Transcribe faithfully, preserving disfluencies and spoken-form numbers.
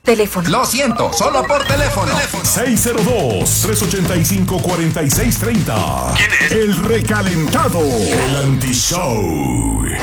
Teléfono. Lo siento, solo por teléfono. seis cero dos, tres ocho cinco, cuatro seis tres cero. ¿Quién es? El recalentado. El anti-show.